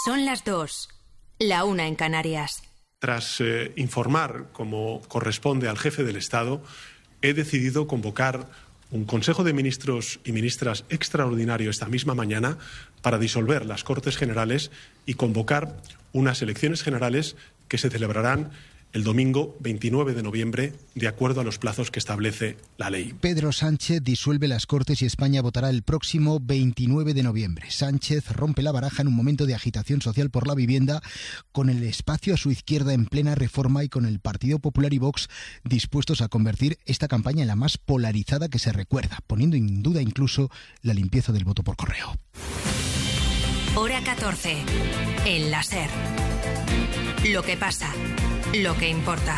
Son las 2, la 1 en Canarias. Tras informar, como corresponde al jefe del Estado, he decidido convocar un Consejo de Ministros y Ministras extraordinario esta misma mañana para disolver las Cortes Generales y convocar unas elecciones generales que se celebrarán el domingo 29 de noviembre, de acuerdo a los plazos que establece la ley. Pedro Sánchez disuelve las Cortes y España votará el próximo 29 de noviembre. Sánchez rompe la baraja en un momento de agitación social por la vivienda, con el espacio a su izquierda en plena reforma y con el Partido Popular y Vox dispuestos a convertir esta campaña en la más polarizada que se recuerda, poniendo en duda incluso la limpieza del voto por correo. Hora 14, en la SER. Lo que pasa, lo que importa.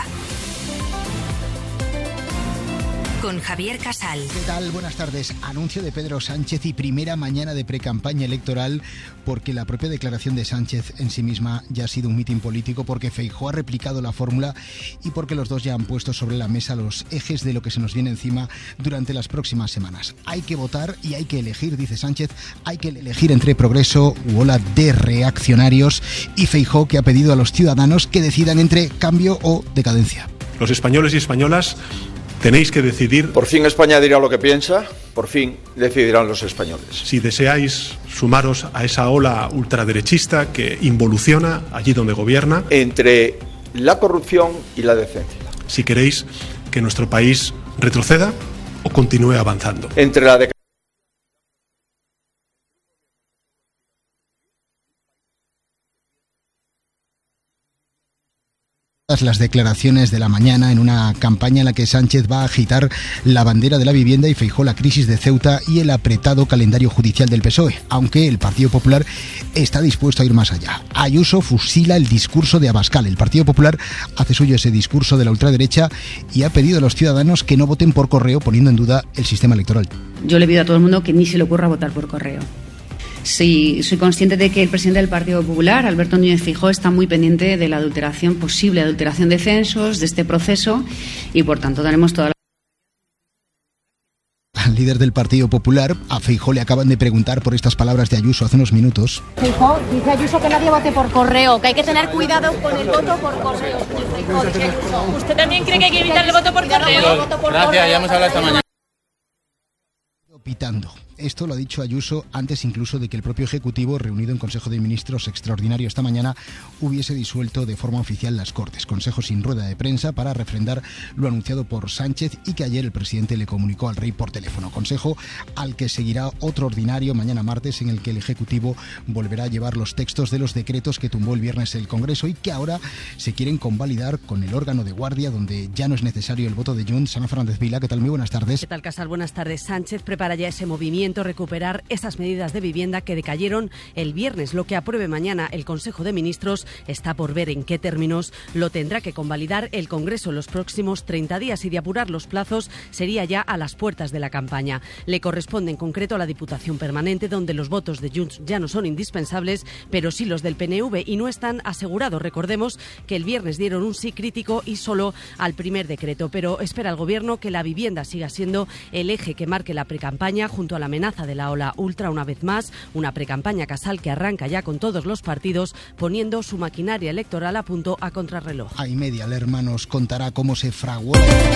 Con Javier Casal. ¿Qué tal? Buenas tardes. Anuncio de Pedro Sánchez y primera mañana de precampaña electoral, porque la propia declaración de Sánchez en sí misma ya ha sido un mitin político, porque Feijóo ha replicado la fórmula y porque los dos ya han puesto sobre la mesa los ejes de lo que se nos viene encima durante las próximas semanas. Hay que votar y hay que elegir, dice Sánchez, hay que elegir entre progreso u ola de reaccionarios, y Feijóo, que ha pedido a los ciudadanos que decidan entre cambio o decadencia. Los españoles y españolas tenéis que decidir. Por fin España dirá lo que piensa, por fin decidirán los españoles. Si deseáis sumaros a esa ola ultraderechista que involuciona allí donde gobierna. Entre la corrupción y la decencia. Si queréis que nuestro país retroceda o continúe avanzando. Entre la Las declaraciones de la mañana en una campaña en la que Sánchez va a agitar la bandera de la vivienda y Feijóo la crisis de Ceuta y el apretado calendario judicial del PSOE, aunque el Partido Popular está dispuesto a ir más allá. Ayuso fusila el discurso de Abascal. El Partido Popular hace suyo ese discurso de la ultraderecha y ha pedido a los ciudadanos que no voten por correo, poniendo en duda el sistema electoral. Yo le pido a todo el mundo que ni se le ocurra votar por correo. Sí, soy consciente de que el presidente del Partido Popular, Alberto Núñez Feijóo, está muy pendiente de la adulteración, posible adulteración de censos, de este proceso, y por tanto daremos toda la... Al líder del Partido Popular, a Feijóo, le acaban de preguntar por estas palabras de Ayuso hace unos minutos. Feijóo, dice Ayuso que nadie vote por correo, que hay que tener cuidado con el voto por correo. Feijóo, ¿usted también cree que hay que evitar el voto por correo? Gracias, ya hemos hablado esta mañana. Pitando. Esto lo ha dicho Ayuso antes incluso de que el propio Ejecutivo, reunido en Consejo de Ministros extraordinario esta mañana, hubiese disuelto de forma oficial las Cortes. Consejo sin rueda de prensa para refrendar lo anunciado por Sánchez y que ayer el presidente le comunicó al rey por teléfono. Consejo al que seguirá otro ordinario mañana martes, en el que el Ejecutivo volverá a llevar los textos de los decretos que tumbó el viernes el Congreso y que ahora se quieren convalidar con el órgano de guardia, donde ya no es necesario el voto de Junts. Ana Fernández Vila, ¿qué tal? Muy buenas tardes. ¿Qué tal, Casal? Buenas tardes. Sánchez prepara ya ese movimiento, recuperar esas medidas de vivienda que decayeron el viernes. Lo que apruebe mañana el Consejo de Ministros está por ver en qué términos lo tendrá que convalidar el Congreso en los próximos 30 días y de apurar los plazos sería ya a las puertas de la campaña. Le corresponde en concreto a la Diputación Permanente, donde los votos de Junts ya no son indispensables, pero sí los del PNV, y no están asegurados. Recordemos que el viernes dieron un sí crítico y solo al primer decreto, pero espera el Gobierno que la vivienda siga siendo el eje que marque la precampaña junto a la amenaza de la ola ultra. Una vez más, una precampaña, Casal, que arranca ya con todos los partidos poniendo su maquinaria electoral a punto a contrarreloj. A y media, Lerma nos contará cómo se fraguó.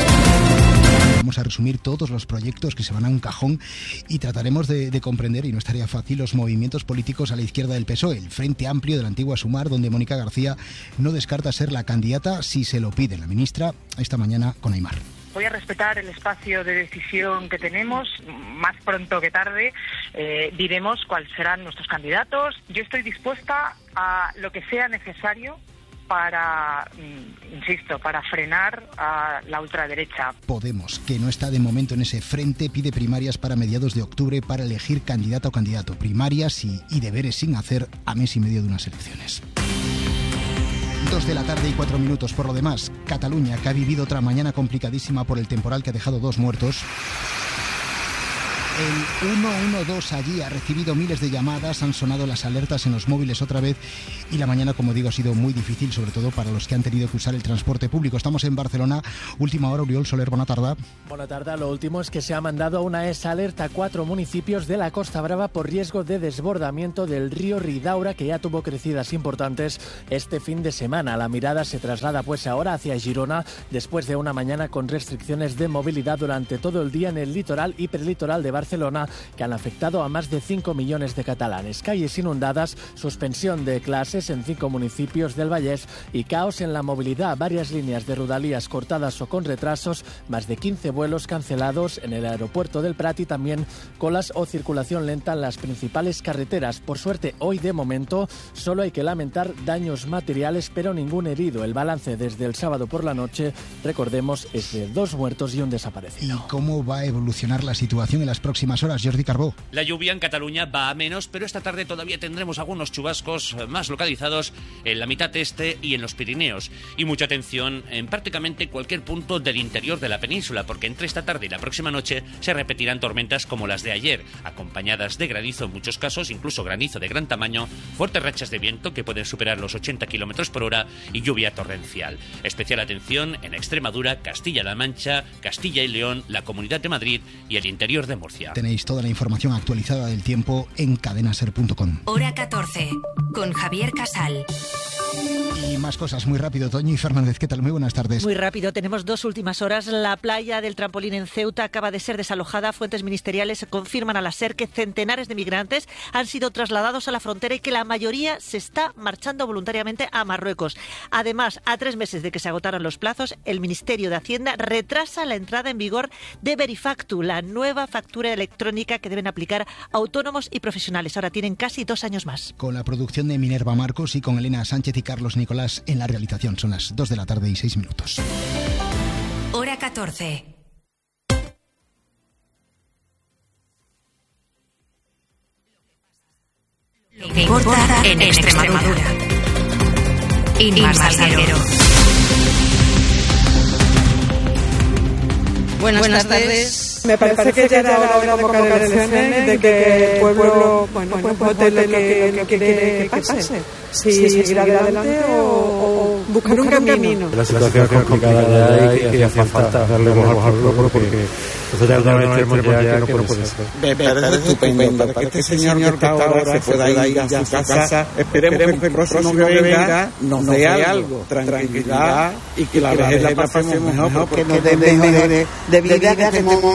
Vamos a resumir todos los proyectos que se van a un cajón y trataremos de comprender, y no estaría fácil, los movimientos políticos a la izquierda del PSOE, el Frente Amplio de la antigua Sumar, donde Mónica García no descarta ser la candidata si se lo pide la ministra esta mañana con Aimar. Voy a respetar el espacio de decisión que tenemos. Más pronto que tarde diremos cuáles serán nuestros candidatos. Yo estoy dispuesta a lo que sea necesario para, insisto, para frenar a la ultraderecha. Podemos, que no está de momento en ese frente, pide primarias para mediados de octubre para elegir candidata o candidato. Primarias y deberes sin hacer a mes y medio de unas elecciones. 2 de la tarde y 4 minutos. Por lo demás, Cataluña, que ha vivido otra mañana complicadísima por el temporal que ha dejado 2 muertos. El 112 allí ha recibido miles de llamadas, han sonado las alertas en los móviles otra vez y la mañana, como digo, ha sido muy difícil, sobre todo para los que han tenido que usar el transporte público. Estamos en Barcelona, última hora. Oriol Soler, buena tarde. Buena tarde. Lo último es que se ha mandado una alerta a 4 municipios de la Costa Brava por riesgo de desbordamiento del río Ridaura, que ya tuvo crecidas importantes este fin de semana. La mirada se traslada pues ahora hacia Girona, después de una mañana con restricciones de movilidad durante todo el día en el litoral y prelitoral de Barcelona, que han afectado a más de 5 millones de catalanes. Calles inundadas, suspensión de clases en 5 municipios del Vallès y caos en la movilidad. Varias líneas de Rodalies cortadas o con retrasos, más de 15 vuelos cancelados en el aeropuerto del Prat y también colas o circulación lenta en las principales carreteras. Por suerte, hoy de momento solo hay que lamentar daños materiales, pero ningún herido. El balance desde el sábado por la noche, recordemos, es de 2 muertos y un desaparecido. ¿Y cómo va a evolucionar la situación en las próximas horas, Jordi Carbó? La lluvia en Cataluña va a menos, pero esta tarde todavía tendremos algunos chubascos más localizados en la mitad este y en los Pirineos. Y mucha atención en prácticamente cualquier punto del interior de la península, porque entre esta tarde y la próxima noche se repetirán tormentas como las de ayer, acompañadas de granizo en muchos casos, incluso granizo de gran tamaño, fuertes rachas de viento que pueden superar los 80 km por hora y lluvia torrencial. Especial atención en Extremadura, Castilla-La Mancha, Castilla y León, la Comunidad de Madrid y el interior de Murcia. Tenéis toda la información actualizada del tiempo en cadenaser.com. Hora 14, con Javier Casal. Y más cosas muy rápido. Toñi Fernández, ¿qué tal? Muy buenas tardes. Muy rápido, tenemos 2 últimas horas. La playa del Trampolín en Ceuta acaba de ser desalojada. Fuentes ministeriales confirman a la SER que centenares de migrantes han sido trasladados a la frontera y que la mayoría se está marchando voluntariamente a Marruecos. Además, a 3 meses de que se agotaran los plazos, el Ministerio de Hacienda retrasa la entrada en vigor de Verifactu, la nueva factura electrónica que deben aplicar autónomos y profesionales. Ahora tienen casi 2 años más. Con la producción de Minerva Marcos y con Elena Sánchez y Carlos Nicolás en la realización. Son las 2 de la tarde y 6 minutos. Hora 14. Lo que importa en Extremadura. Inma Salguero. Buenas tardes. Me parece que ya era hora de convocar elecciones, de que el pueblo vote lo que quiere que pase. Si seguir adelante o buscar un camino. La situación es complicada ya y que hace falta darle voz al pueblo porque nosotros ya no tenemos ya que no puede ser. Me parece estupendo para que este señor que está ahora se pueda ir a su casa. Esperemos que el próximo que venga nos dé algo, tranquilidad y que la vejez la pasemos mejor, porque nos dé de vida, que estemos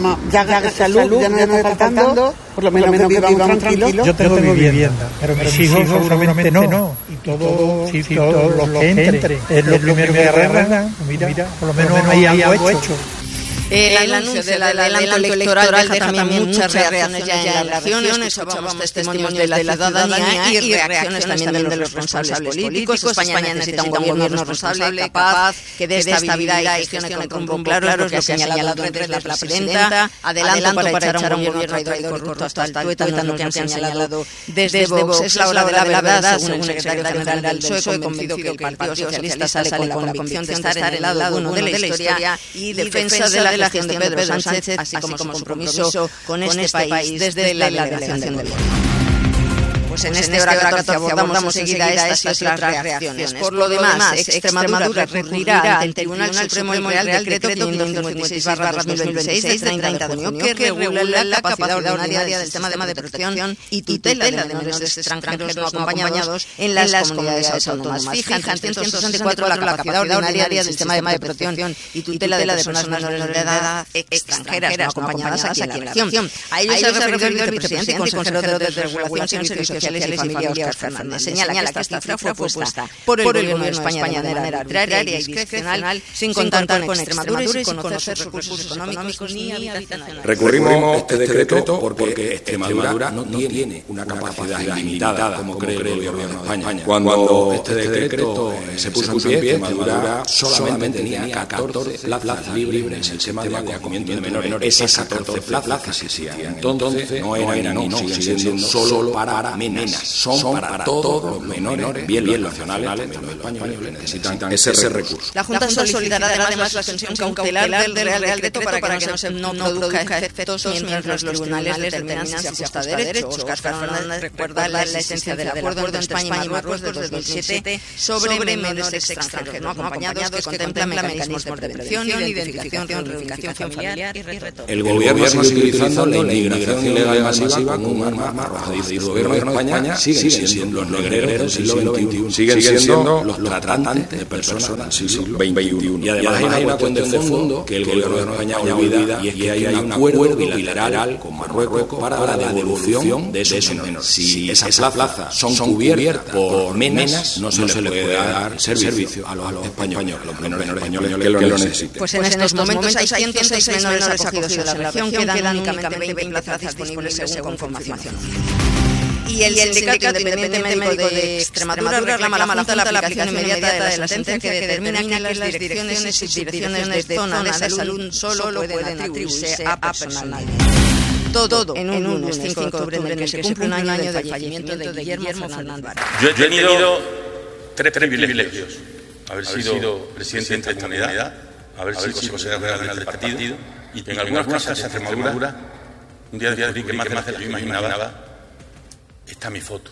ya salud, ya no nos está faltando, por lo menos que vivamos tranquilos. Yo tengo vivienda, pero mis hijos seguramente no. Y todos los que entren es lo primero que agarran. Mira, por lo menos hay algo hecho. El anuncio del adelanto electoral deja también muchas reacciones ya en las regiones. Escuchábamos testimonios de la ciudadanía y reacciones también de los responsables políticos. España necesita un gobierno responsable, capaz, que dé estabilidad y gestione con rumbo claro, es lo que ha señalado en redes la presidenta. Adelanto para echar a un gobierno traidor y corrupto hasta el tuétano, lo que han señalado desde Vox. Es la hora de la verdad, según el secretario general del PSOE, convencido que el Partido Socialista sale con la convicción de estar en el lado bueno de la historia y defensa de la gestión de Pedro Sánchez, así como su compromiso con este país desde la delegación del gobierno. Pues en este hora 14 abordamos enseguida estas y otras reacciones. Por lo demás, Extremadura recurrirá ante el Tribunal Supremo el Real Decreto 556/2026 de 30 de junio que regula la capacidad ordinaria del sistema de protección y tutela de menores extranjeros no acompañados en las comunidades autónomas. Fija en 164 la capacidad ordinaria del sistema de protección y tutela de personas menores de edad extranjeras no acompañadas aquí en la región. A ello se ha referido el vicepresidente y consejero de Regulación, Servicios Sociales y Familia, Óscar Fernández. Señala que esta cifra fue puesta por el Gobierno de España de manera arbitraria y discrecional, sin contar con Extremadura y sin conocer sus recursos económicos ni habitacionales. Recurrimos a este decreto porque Extremadura no tiene una capacidad limitada, como cree el Gobierno de España. Cuando este decreto se puso en pie, Extremadura solamente tenía 14 plazas libres en el tema de acogimiento de menores. Esas 14 plazas que existían entonces no eran y no siguen siendo solo para menores menas son para todos los menores, bien los nacionales, también los españoles, que necesitan ese recurso. La Junta solicitará además la suspensión cautelar del Real Decreto para que no produzca efectos mientras los tribunales determinan si se ajusta a derecho. Óscar Fernández recuerda la esencia del acuerdo entre España y Marruecos de 2007 sobre menores extranjeros no acompañados que contempla mecanismos de prevención, identificación, reunificación familiar y retorno. El gobierno sigue utilizando la inmigración ilegal masiva como un arma arrojadiza. El gobierno de España siguen siendo los negreros del siglo XXI, siguen siendo los tratantes de personas del siglo XXI. Y además hay una cuestión de fondo que el gobierno de España olvida, y es que hay un acuerdo bilateral con Marruecos para la devolución de esos menores. Si esas plazas son cubiertas por menas, no se les puede dar servicio a los españoles, los menores españoles que lo necesiten. Pues en estos momentos hay 106 menores acogidos en la región, quedan únicamente 20 plazas disponibles según confirmación. Y el Sindicato Independiente Médico de Extremadura reclama a la Junta la aplicación inmediata de la sentencia que determina que las direcciones y subdirecciones de zona de salud solo pueden atribuirse a personal. Todo en un lunes 5 de octubre en el que se cumple un año del fallecimiento de Guillermo Fernández. Yo he tenido tres privilegios: haber sido presidente de esta comunidad, haber sido consejero general del partido, y en algunas casas de Extremadura, un día descubrí que más de lo que yo imaginaba, está mi foto.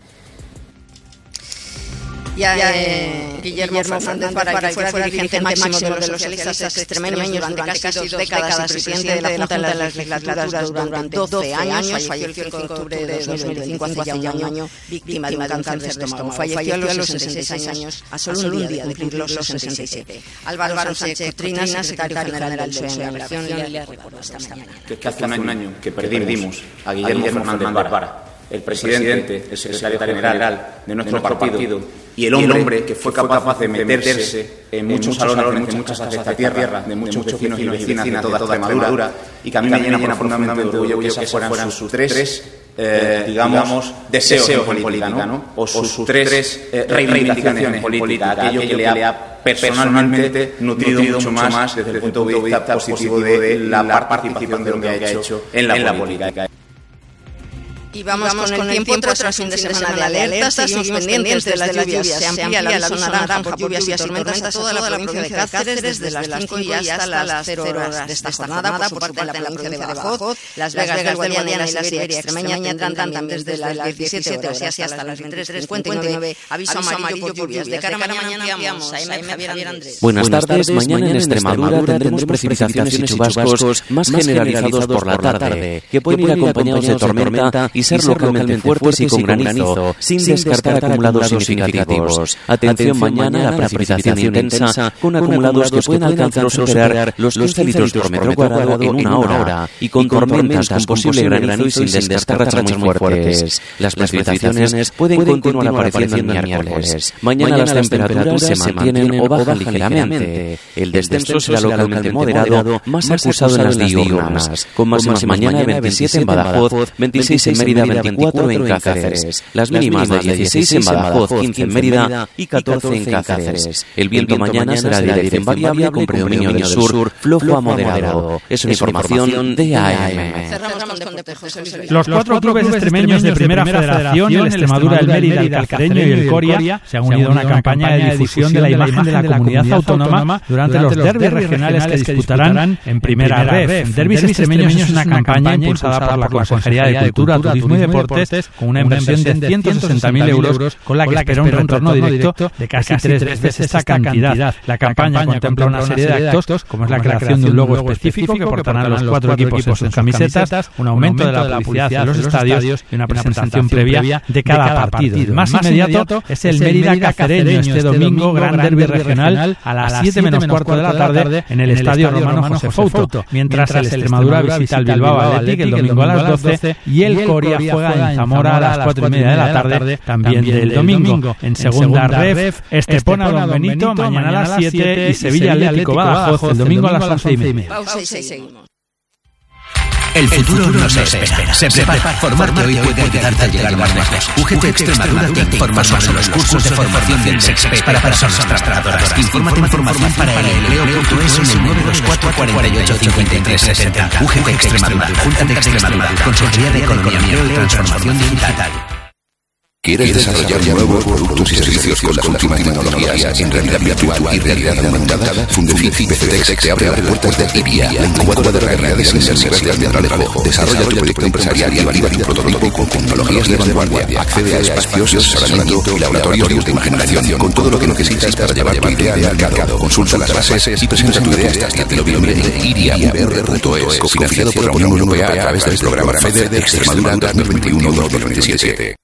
Guillermo Fernández, para que fuera dirigente máximo de los socialistas extremeños durante casi 2 décadas, presidente de la Junta de las Legislaturas durante 12 años, falleció el 5 de octubre de 2025, hace ya un año, víctima de un cáncer de estómago. Falleció a los 66 años, a solo un día de cumplir los 67. Álvaro Sánchez Cotrina, secretario general del PSOE en la región, le recuerdo esta mañana. Que hace un año que perdimos a Guillermo Fernández Vara, el presidente, el secretario general de nuestro partido, y el hombre que fue capaz de meterse en muchos salones, en muchas casas de esta tierra, de muchos vecinos y vecinas de toda Extremadura, y que a mí me llena profundamente de orgullo que esas fueran sus tres deseos en política, ¿no? O sus tres reivindicaciones en política, aquello que le ha personalmente nutrido mucho más desde el punto de vista positivo de la participación de lo que ha hecho en la política. Y vamos con el tiempo tras fin de semana de alertas. Seguimos pendientes de las lluvias. Se amplía la zona naranja por lluvias y tormentas a toda la provincia de Cáceres, desde las 5 y hasta las 0 horas de esta jornada. Por su parte, en la provincia de Badajoz, Las Vegas del Guadiana y la Siberia extremeña tendrán también desde las 17 horas y hasta las 23:59 aviso amarillo por lluvias. De cara a mañana ampliamos. Javier Andrés. Buenas tardes. Mañana en Extremadura tendremos precipitaciones y chubascos más generalizados por la tarde, que pueden ir acompañados de tormenta y ser localmente fuertes y con granizo, sin descartar acumulados significativos. Atención mañana a la precipitación intensa, con acumulados que pueden alcanzar o superar los 15 litros por metro cuadrado en una hora, y con tormentas con posible granizo y sin descartar rachas muy fuertes. Las precipitaciones pueden continuar apareciendo el miércoles. Mañana las temperaturas se mantienen o bajan ligeramente. El descenso será localmente moderado, más acusado en las diurnas, con máximas mañana de 27 en Badajoz, 26 en Mérida, 24 en Cáceres. Las mínimas de 16 en Badajoz, 15 en Mérida y 14 en Cáceres. El viento mañana será de dirección variable con predominio del sur, flojo a moderado. Es una información de AM. Los 4 clubes extremeños de Primera Federación, el Extremadura, el Mérida, el Cacereño y el Coria, se han unido a una campaña de difusión de la imagen de la comunidad autónoma durante los derbis regionales que disputarán en Primera Ref. Derbis extremeños es una campaña impulsada por la Consejería de Cultura, Turismo y Deportes, con una inversión de 160.000 euros, con la que espera un retorno directo de casi 3 veces esta cantidad. La campaña contempla una serie de actos, como es la creación de un logo específico que portarán los 4 equipos en sus camisetas, un aumento de la publicidad de los estadios y una presentación previa de cada partido. El más inmediato es el Mérida Cacereño este domingo, gran derbi regional a las 7 menos cuarto de la tarde en el Estadio Romano José Fouto, mientras el Extremadura visita el Bilbao Athletic el domingo a las 12 y el Coria juega en Zamora a las 4:30 de la tarde, también del domingo. En segunda ref, Estepona Don Benito mañana a las 7 y Sevilla Atlético Badajoz el domingo a las 11:30. Pausa y seguimos. El futuro nos espera. Se prepara. Formarte hoy puede ayudarte a llegar más lejos. UGT Extremadura te informa sobre los cursos de formación del SEXP para personas trabajadoras. Infórmate en formación para el empleo.es en el 924 48 53 70. UGT Extremadura, Junta de Extremadura, Consejería de Economía, Empleo y Transformación Digital. ¿Quieres desarrollar nuevos productos y servicios con las últimas tecnologías en realidad virtual y realidad aumentada? Fundefin PCTEX te abre las puertas de IBIA, la incubadora de realidades inmersivas de Almendralejo. Desarrolla tu proyecto empresarial y valida tu prototipo con tecnologías de vanguardia. Accede a espacios, asesoramiento y laboratorios de última generación con todo lo que necesitas para llevar tu idea al mercado. Consulta las bases y presenta tu idea hasta el 10 de noviembre en iriavr.es, cofinanciado por la Unión Europea a través del programa FEDER Extremadura 2021-2027.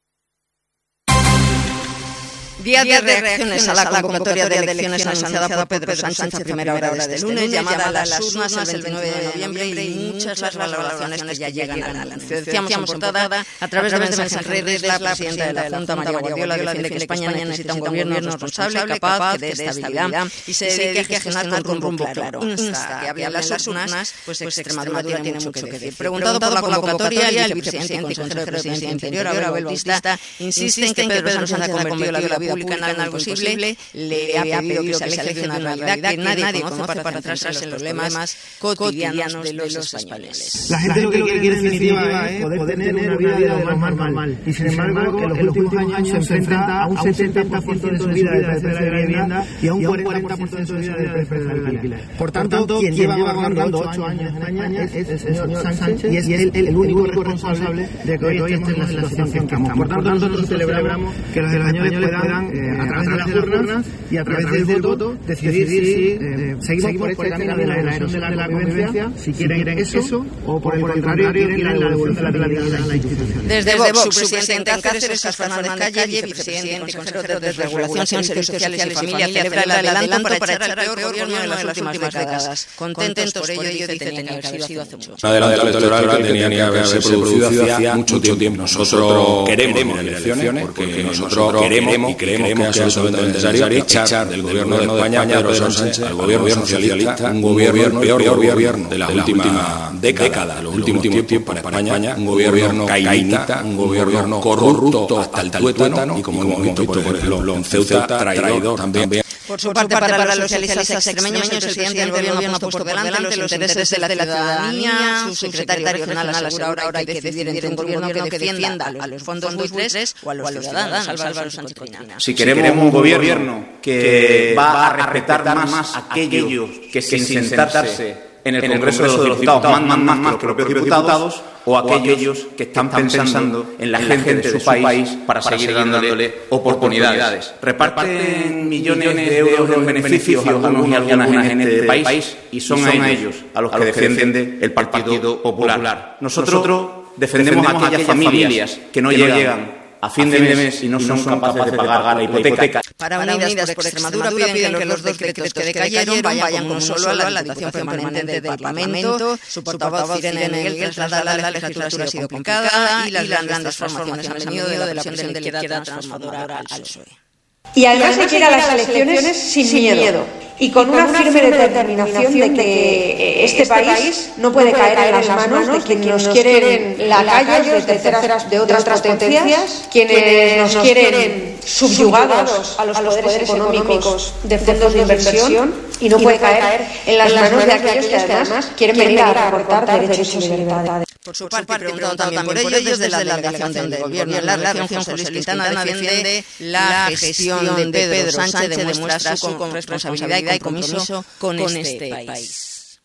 Día de reacciones a la convocatoria de elecciones anunciada por Pedro Sánchez a primera hora de este lunes, llamada a las urnas el 29 de noviembre, y muchas las valoraciones que ya llegan al anuncio. Decíamos en portada, a través de mensajes en redes, la presidenta de la Junta, María Guardiola, defiende que España necesita un gobierno responsable, capaz, que dé estabilidad y se dedique a gestionar con rumbo claro. Insta que hable a las urnas, pues Extremadura tiene mucho que decir. Preguntado por la convocatoria, el vicepresidente y consejero de Presidencia Interior, Abel Bautista, insiste en que Pedro Sánchez ha convertido la vida pública en algo posible, le ha pedido que se aleje de una realidad que nadie conoce para centrarse en los problemas cotidianos de los españoles. La gente lo que quiere en definitiva es poder tener una vida de lo más normal. Y sin embargo, en los últimos años se enfrenta a un 70% de subida del precio de la vivienda y a un 40% de subida del precio del alquiler. Por tanto, quien lleva gobernando 8 años en España es el señor Sánchez y es el único responsable de que hoy estemos en la situación que estamos. Por tanto, nosotros celebramos que los españoles puedan, a través de las urnas y a través del voto, decidir si seguimos por este camino de la erosión de la convivencia, si quieren eso, o por el contrario quieren la devolución de la dignidad a la institución. Desde Vox, su presidente en Cáceres, Oscar Fernández Calle, vicepresidente y consejero de Desregulación, Servicios Sociales y Familia, celebra el adelanto para echar al peor gobierno de las últimas décadas. Contentos por ello, dice, tenía que haber sido hace mucho. Un adelanto electoral que tenía que haberse producido hacía mucho tiempo. Nosotros queremos elecciones porque nosotros queremos y creemos que es absolutamente necesario echar del gobierno de España Pedro Sánchez al gobierno socialista, un gobierno, el peor gobierno de la última década, los últimos tiempos para España, un gobierno caínita, un gobierno corrupto hasta el tuétano y, como hemos visto, por ejemplo, en Ceuta, traidor también. Por su parte, para los socialistas extremeños, el presidente del gobierno ha puesto por delante los intereses de la ciudadanía. Su secretario regional asegura ahora hay que decidir entre un gobierno que defienda a los fondos buitres o a los ciudadanos. Álvaro Sánchez Coñana. Si queremos un gobierno que va a respetar más a aquellos que sin sentarse en el Congreso de los Diputados mandan más que los propios diputados, o aquellos que están pensando en la gente de su país para seguir dándole oportunidades. Reparten millones de euros en beneficios a algunos y algunas en este país y son a ellos a los que defiende el Partido Popular. Nosotros defendemos a aquellas familias que no llegan a fin de mes y no son capaces de pagar la hipoteca. Para Unidas por Extremadura piden que los dos decretos que decayeron vayan como solo a la Diputación Permanente del Parlamento. Su portavoz Irene Miguel traslada la legislatura ha sido complicada y las grandes transformaciones han venido de la presión de la izquierda transformadora al PSOE. Y además hay que ir a las elecciones sin miedo y con una firme determinación de que este país no puede caer en las manos de quienes nos quieren lacayos de otras potencias, quienes nos quieren subyugados a los poderes económicos de fondos de inversión, y no puede caer en las manos de aquellos que además quieren venir a recortar derechos y libertades. Por su parte, preguntado también por ellos desde la delegación del gobierno en la región socialista defiende la gestión de Pedro Sánchez, demuestra su responsabilidad y compromiso con este país.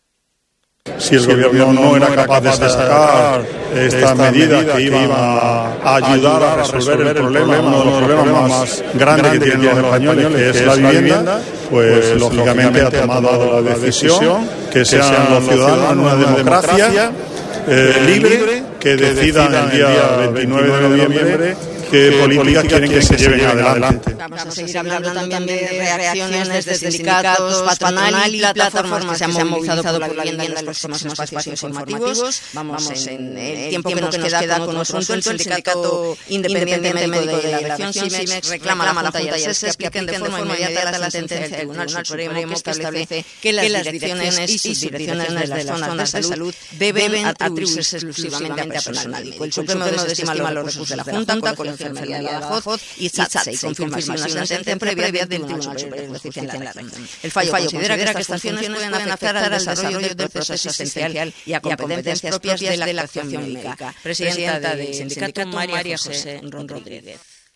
Si el gobierno no era capaz de sacar esta medida que iba a ayudar a resolver el problema, uno de los problemas más grandes que tienen los españoles, que es la vivienda, pues lógicamente ha tomado la decisión que sean los ciudadanos en una democracia libre que decidan el día 29 de noviembre qué políticas quieren que se lleven adelante. Vamos a seguir hablando también de reacciones desde sindicatos, patronal y plataformas que se han movilizado por la vivienda en los próximos espacios informativos. Vamos en el tiempo que nos queda con otro asunto. El sindicato independiente médico de la región, SIMEX, reclama a la Junta y al SES que apliquen de forma inmediata la sentencia del Tribunal Supremo que establece que las direcciones y subdirecciones de las zonas de salud deben atribuirse exclusivamente a personal médico. El Supremo desestima los recursos de la Junta con Enfermería de Badajoz y SATSE, y confirmarse una sentencia previa del Tribunal Superior de Justicia en la región. El fallo considera que estas funciones pueden afectar al desarrollo del proceso asistencial y a competencias propias de la acción médica. Presidenta del Sindicato, María José Rodríguez.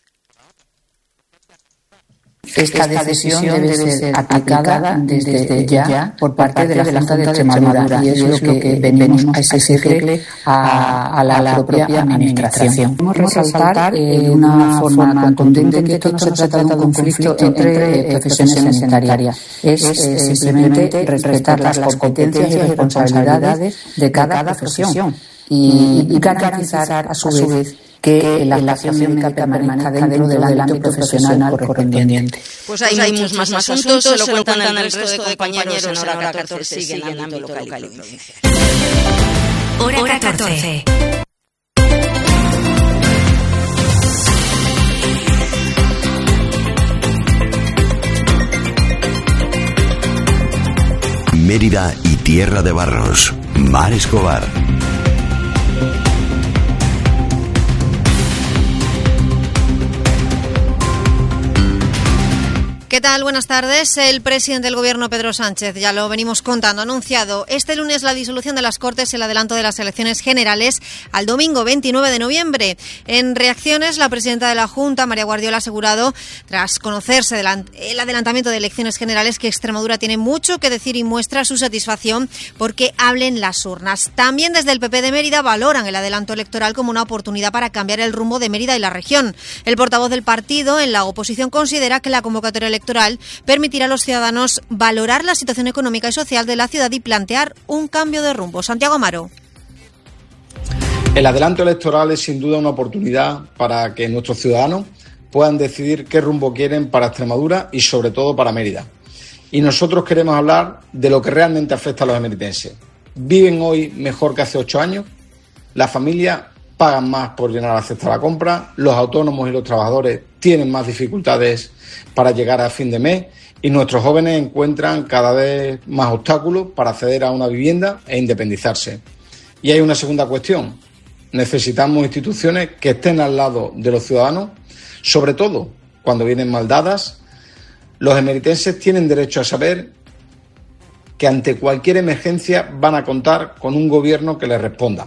Esta decisión debe ser aplicada desde ya por parte de la Junta de Extremadura y es lo que venimos a exigirle a la propia Administración. Queremos resaltar de una forma contundente que esto no se trata de un conflicto entre profesiones sanitarias, es simplemente respetar las competencias y responsabilidades de cada profesión y garantizar a su vez que la actuación médica permanezca dentro del ámbito profesional correspondiente. Pues hay muchos más asuntos, se lo cuentan el resto de compañeros en Hora 14, siguen en ámbito local y provincial. Hora 14. Mérida y Tierra de Barros. Mar Escobar. ¿Qué tal? Buenas tardes. El presidente del Gobierno, Pedro Sánchez, ya lo venimos contando, ha anunciado este lunes la disolución de las Cortes y el adelanto de las elecciones generales al domingo 29 de noviembre. En reacciones, la presidenta de la Junta, María Guardiola, ha asegurado, tras conocerse el adelantamiento de elecciones generales, que Extremadura tiene mucho que decir y muestra su satisfacción porque hablen las urnas. También desde el PP de Mérida valoran el adelanto electoral como una oportunidad para cambiar el rumbo de Mérida y la región. El portavoz del partido en la oposición considera que la convocatoria electoral permitirá a los ciudadanos valorar la situación económica y social de la ciudad y plantear un cambio de rumbo. Santiago Amaro. El adelanto electoral es sin duda una oportunidad para que nuestros ciudadanos puedan decidir qué rumbo quieren para Extremadura y sobre todo para Mérida. Y nosotros queremos hablar de lo que realmente afecta a los emeritenses. ¿Viven hoy mejor que hace 8 años? Las familias pagan más por llenar la cesta de la compra, los autónomos y los trabajadores tienen más dificultades para llegar a fin de mes y nuestros jóvenes encuentran cada vez más obstáculos para acceder a una vivienda e independizarse. Y hay una segunda cuestión. Necesitamos instituciones que estén al lado de los ciudadanos, sobre todo cuando vienen mal dadas. Los emeritenses tienen derecho a saber que ante cualquier emergencia van a contar con un gobierno que les responda.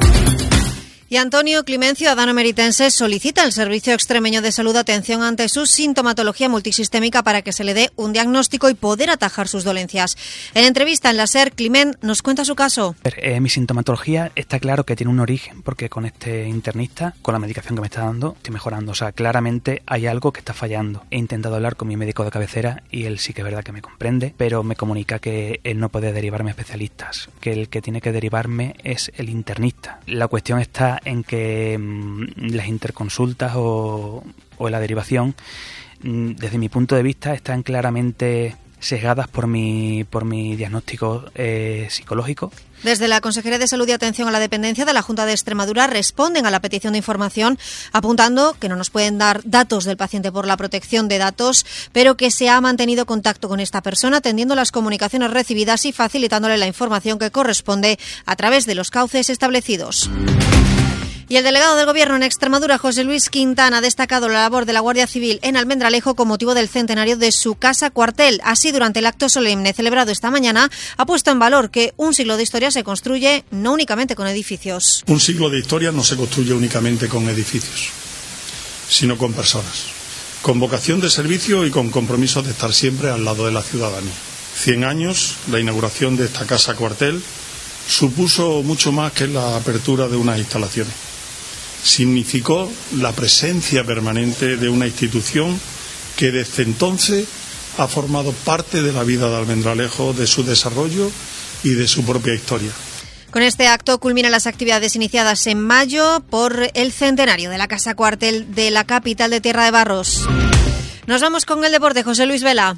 Y Antonio Climent, ciudadano emeritense, solicita al Servicio Extremeño de Salud atención ante su sintomatología multisistémica para que se le dé un diagnóstico y poder atajar sus dolencias. En entrevista en la SER, Climent nos cuenta su caso. Mi sintomatología está claro que tiene un origen, porque con este internista, con la medicación que me está dando, estoy mejorando. O sea, claramente hay algo que está fallando. He intentado hablar con mi médico de cabecera y él sí que es verdad que me comprende, pero me comunica que él no puede derivarme a especialistas, que el que tiene que derivarme es el internista. La cuestión está en que las interconsultas o la derivación, desde mi punto de vista, están claramente sesgadas por mi diagnóstico psicológico. Desde la Consejería de Salud y Atención a la Dependencia de la Junta de Extremadura responden a la petición de información, apuntando que no nos pueden dar datos del paciente por la protección de datos, pero que se ha mantenido contacto con esta persona, atendiendo las comunicaciones recibidas y facilitándole la información que corresponde a través de los cauces establecidos. Y el delegado del Gobierno en Extremadura, José Luis Quintana, ha destacado la labor de la Guardia Civil en Almendralejo con motivo del centenario de su casa cuartel. Así, durante el acto solemne celebrado esta mañana, ha puesto en valor que un siglo de historia se construye no únicamente con edificios. Un siglo de historia no se construye únicamente con edificios, sino con personas, con vocación de servicio y con compromiso de estar siempre al lado de la ciudadanía. 100 años, la inauguración de esta casa cuartel supuso mucho más que la apertura de unas instalaciones. Significó la presencia permanente de una institución que desde entonces ha formado parte de la vida de Almendralejo, de su desarrollo y de su propia historia. Con este acto culminan las actividades iniciadas en mayo por el centenario de la Casa Cuartel de la capital de Tierra de Barros. Nos vamos con el deporte. José Luis Vela.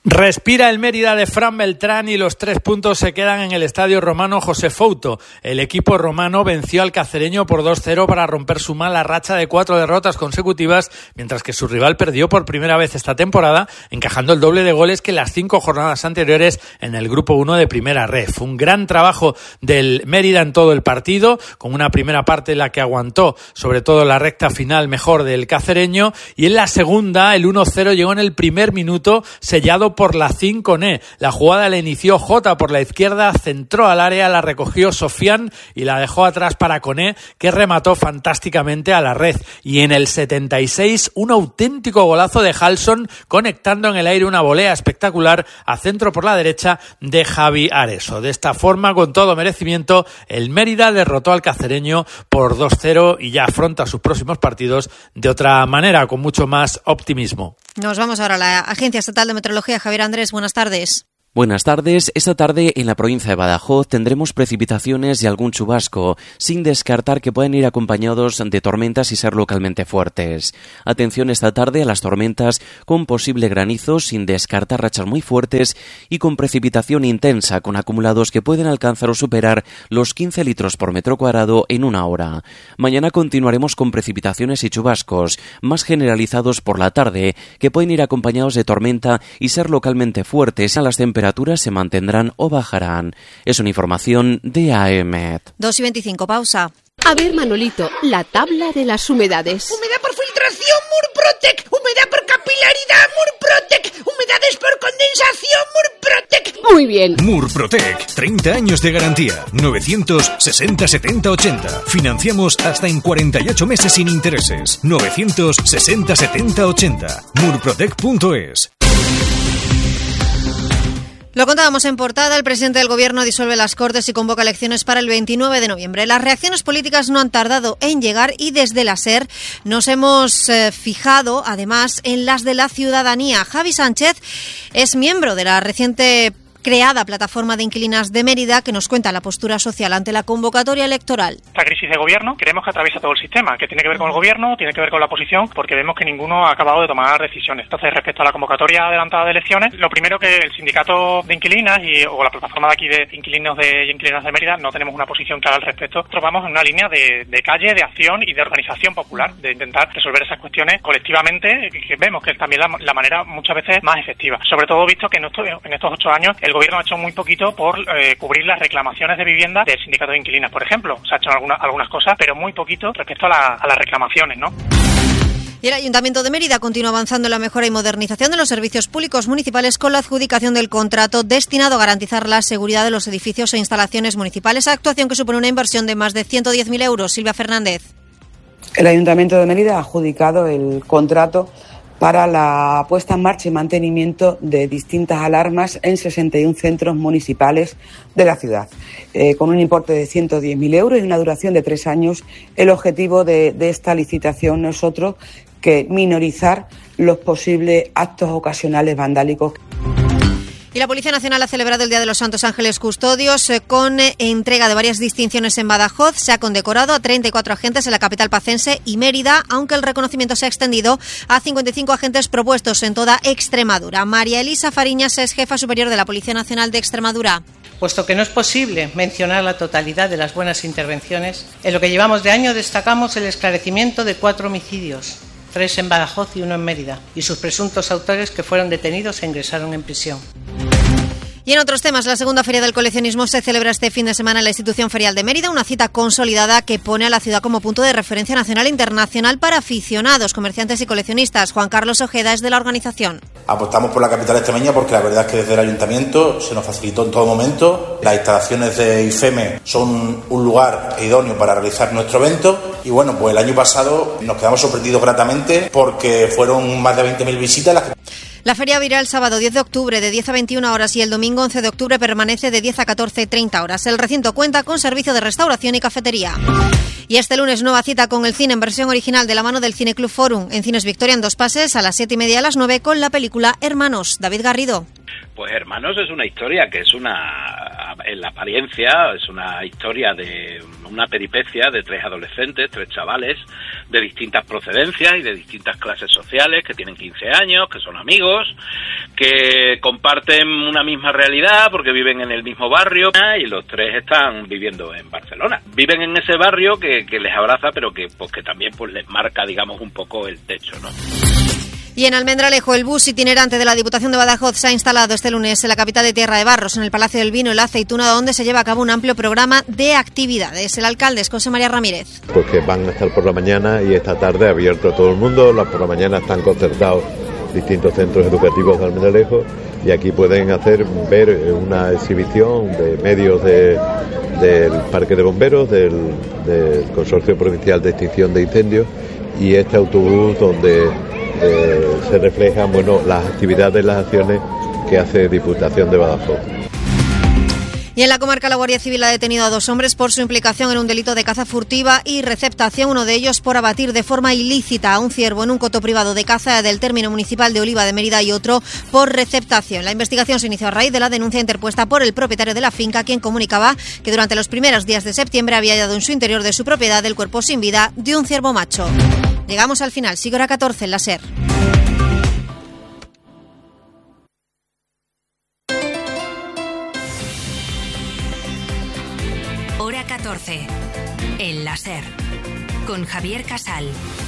Respira el Mérida de Fran Beltrán y los 3 puntos se quedan en el Estadio Romano José Fouto. El equipo romano venció al cacereño por 2-0 para romper su mala racha de 4 derrotas consecutivas, mientras que su rival perdió por primera vez esta temporada, encajando el doble de goles que las 5 jornadas anteriores en el Grupo 1 de Primera Ref. Un gran trabajo del Mérida en todo el partido, con una primera parte en la que aguantó, sobre todo la recta final mejor del cacereño, y en la segunda el 1-0 llegó en el primer minuto, sellado por la 5N. La jugada la inició Jota por la izquierda, centró al área, la recogió Sofian y la dejó atrás para Koné, que remató fantásticamente a la red. Y en el 76, un auténtico golazo de Halson, conectando en el aire una volea espectacular a centro por la derecha de Javi Areso. De esta forma, con todo merecimiento, el Mérida derrotó al cacereño por 2-0 y ya afronta sus próximos partidos de otra manera, con mucho más optimismo. Nos vamos ahora a la Agencia Estatal de Meteorología. Javier Andrés, buenas tardes. Buenas tardes. Esta tarde en la provincia de Badajoz tendremos precipitaciones y algún chubasco, sin descartar que pueden ir acompañados de tormentas y ser localmente fuertes. Atención esta tarde a las tormentas con posible granizo, sin descartar rachas muy fuertes y con precipitación intensa, con acumulados que pueden alcanzar o superar los 15 litros por metro cuadrado en una hora. Mañana continuaremos con precipitaciones y chubascos, más generalizados por la tarde, que pueden ir acompañados de tormenta y ser localmente fuertes. A las temperaturas se mantendrán o bajarán. Es una información de AEMET. 2:25, pausa. A ver, Manolito, la tabla de las humedades. Humedad por filtración, Murprotec. Humedad por capilaridad, Murprotec. Humedades por condensación, Murprotec. Muy bien. Murprotec, 30 años de garantía. 960 70 80. Financiamos hasta en 48 meses sin intereses. 960 70 80. Murprotec.es. Lo contábamos en portada, el presidente del Gobierno disuelve las Cortes y convoca elecciones para el 29 de noviembre. Las reacciones políticas no han tardado en llegar y desde la SER nos hemos fijado, además, en las de la ciudadanía. Javi Sánchez es miembro de la reciente creada Plataforma de Inquilinas de Mérida, que nos cuenta la postura social ante la convocatoria electoral. Esta crisis de gobierno creemos que atraviesa todo el sistema, que tiene que ver con el gobierno, tiene que ver con la oposición, porque vemos que ninguno ha acabado de tomar decisiones. Entonces, respecto a la convocatoria adelantada de elecciones, lo primero que el sindicato de inquilinas o la plataforma de aquí de inquilinos y inquilinas de Mérida no tenemos una posición clara al respecto. Nosotros vamos en una línea de calle, de acción y de organización popular, de intentar resolver esas cuestiones colectivamente, que vemos que es también la manera muchas veces más efectiva. Sobre todo visto que en estos 8 años el gobierno ha hecho muy poquito por cubrir las reclamaciones de vivienda del sindicato de inquilinas, por ejemplo. Se ha hecho algunas cosas, pero muy poquito respecto a las reclamaciones, ¿no? Y el Ayuntamiento de Mérida continúa avanzando en la mejora y modernización de los servicios públicos municipales con la adjudicación del contrato destinado a garantizar la seguridad de los edificios e instalaciones municipales, actuación que supone una inversión de más de 110.000 euros. Silvia Fernández. El Ayuntamiento de Mérida ha adjudicado el contrato para la puesta en marcha y mantenimiento de distintas alarmas en 61 centros municipales de la ciudad, con un importe de 110.000 euros y una duración de 3 años. El objetivo de esta licitación no es otro que minorizar los posibles actos ocasionales vandálicos. Y la Policía Nacional ha celebrado el Día de los Santos Ángeles Custodios con entrega de varias distinciones en Badajoz. Se ha condecorado a 34 agentes en la capital pacense y Mérida, aunque el reconocimiento se ha extendido a 55 agentes propuestos en toda Extremadura. María Elisa Fariñas es jefa superior de la Policía Nacional de Extremadura. Puesto que no es posible mencionar la totalidad de las buenas intervenciones, en lo que llevamos de año destacamos el esclarecimiento de 4 homicidios, 3 en Badajoz y 1 en Mérida, y sus presuntos autores que fueron detenidos e ingresaron en prisión. Y en otros temas, la segunda Feria del Coleccionismo se celebra este fin de semana en la Institución Ferial de Mérida, una cita consolidada que pone a la ciudad como punto de referencia nacional e internacional para aficionados, comerciantes y coleccionistas. Juan Carlos Ojeda es de la organización. Apostamos por la capital extremeña porque la verdad es que desde el Ayuntamiento se nos facilitó en todo momento. Las instalaciones de IFEME son un lugar idóneo para realizar nuestro evento y bueno, pues el año pasado nos quedamos sorprendidos gratamente porque fueron más de 20.000 visitas las que... La feria abrirá el sábado 10 de octubre de 10 a 21 horas y el domingo 11 de octubre permanece de 10 a 14:30 horas. El recinto cuenta con servicio de restauración y cafetería. Y este lunes nueva cita con el cine en versión original de la mano del Cineclub Forum en Cines Victoria en 2 pases a las 7:30 y a las 9 con la película Hermanos. David Garrido. Pues Hermanos es una historia que es una en la apariencia es una historia de una peripecia de 3 adolescentes, 3 chavales de distintas procedencias y de distintas clases sociales, que tienen 15 años, que son amigos, que comparten una misma realidad porque viven en el mismo barrio, y los 3 están viviendo en Barcelona. Viven en ese barrio que les abraza, pero que también pues les marca, digamos, un poco el techo, ¿no? Y en Almendralejo, el bus itinerante de la Diputación de Badajoz se ha instalado este lunes en la capital de Tierra de Barros, en el Palacio del Vino y la Aceituna, donde se lleva a cabo un amplio programa de actividades. El alcalde es José María Ramírez. Pues que van a estar por la mañana y esta tarde abierto a todo el mundo. Por la mañana están concertados distintos centros educativos de Almendralejo y aquí pueden ver una exhibición de medios del Parque de Bomberos, del Consorcio Provincial de Extinción de Incendios, y este autobús donde se reflejan las actividades, las acciones que hace Diputación de Badajoz. Y en la comarca la Guardia Civil ha detenido a 2 hombres por su implicación en un delito de caza furtiva y receptación, uno de ellos por abatir de forma ilícita a un ciervo en un coto privado de caza del término municipal de Oliva de Mérida, y otro por receptación. La investigación se inició a raíz de la denuncia interpuesta por el propietario de la finca, quien comunicaba que durante los primeros días de septiembre había hallado en su interior de su propiedad el cuerpo sin vida de un ciervo macho. Llegamos al final, sigue hora 14 en la SER. Hora 14 en la SER con Javier Casal.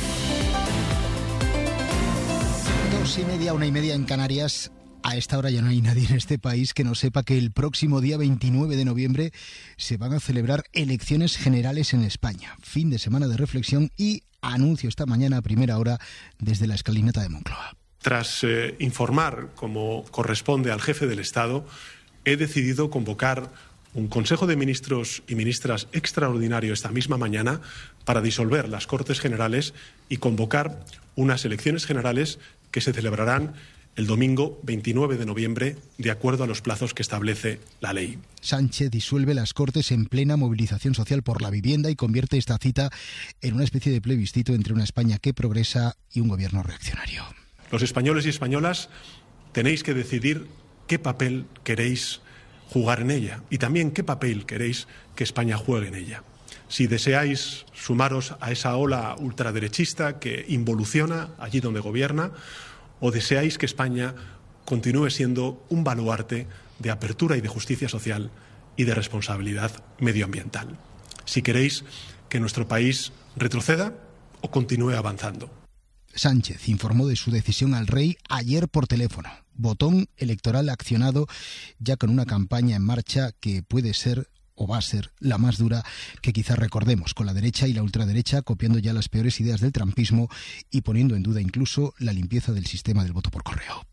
2:30, 1:30 en Canarias. A esta hora ya no hay nadie en este país que no sepa que el próximo día 29 de noviembre se van a celebrar elecciones generales en España. Fin de semana de reflexión y anuncio esta mañana a primera hora desde la escalinata de Moncloa. Tras informar, como corresponde al jefe del Estado, he decidido convocar un Consejo de Ministros y Ministras extraordinario esta misma mañana para disolver las Cortes Generales y convocar unas elecciones generales que se celebrarán el domingo 29 de noviembre, de acuerdo a los plazos que establece la ley. Sánchez disuelve las Cortes en plena movilización social por la vivienda y convierte esta cita en una especie de plebiscito entre una España que progresa y un gobierno reaccionario. Los españoles y españolas tenéis que decidir qué papel queréis jugar en ella y también qué papel queréis que España juegue en ella. Si deseáis sumaros a esa ola ultraderechista que involuciona allí donde gobierna, o deseáis que España continúe siendo un baluarte de apertura y de justicia social y de responsabilidad medioambiental. Si queréis que nuestro país retroceda o continúe avanzando. Sánchez informó de su decisión al rey ayer por teléfono. Botón electoral accionado, ya con una campaña en marcha que puede ser o va a ser la más dura que quizás recordemos, con la derecha y la ultraderecha copiando ya las peores ideas del trumpismo y poniendo en duda incluso la limpieza del sistema del voto por correo.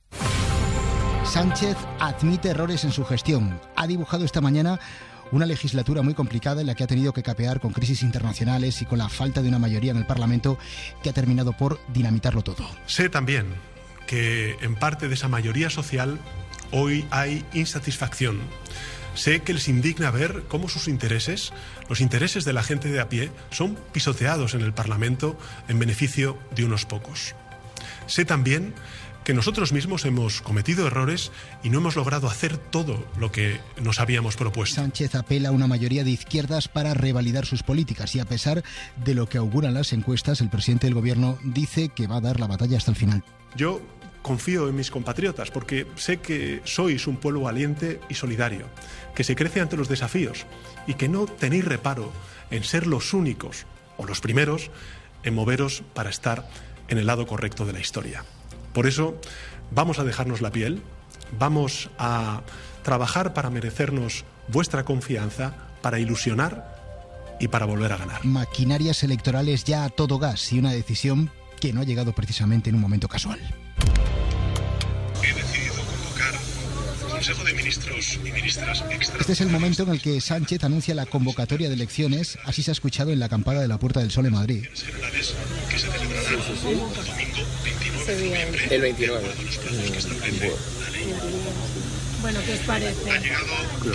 Sánchez admite errores en su gestión. Ha dibujado esta mañana una legislatura muy complicada en la que ha tenido que capear con crisis internacionales y con la falta de una mayoría en el Parlamento que ha terminado por dinamitarlo todo. Sé también que en parte de esa mayoría social hoy hay insatisfacción. Sé que les indigna ver cómo sus intereses, los intereses de la gente de a pie, son pisoteados en el Parlamento en beneficio de unos pocos. Sé también que nosotros mismos hemos cometido errores y no hemos logrado hacer todo lo que nos habíamos propuesto. Sánchez apela a una mayoría de izquierdas para revalidar sus políticas y, a pesar de lo que auguran las encuestas, el presidente del Gobierno dice que va a dar la batalla hasta el final. Yo confío en mis compatriotas porque sé que sois un pueblo valiente y solidario, que se crece ante los desafíos y que no tenéis reparo en ser los únicos o los primeros en moveros para estar en el lado correcto de la historia. Por eso vamos a dejarnos la piel, vamos a trabajar para merecernos vuestra confianza, para ilusionar y para volver a ganar. Maquinarias electorales ya a todo gas y una decisión que no ha llegado precisamente en un momento casual. He decidido convocar Consejo de Ministros y Ministras extra. Este es el momento en el que Sánchez anuncia la convocatoria de elecciones, así se ha escuchado en la campana de la Puerta del Sol en Madrid. Generales que se celebrarán el domingo 29 de noviembre. El 29. Bueno, ¿qué os parece? Ha llegado, por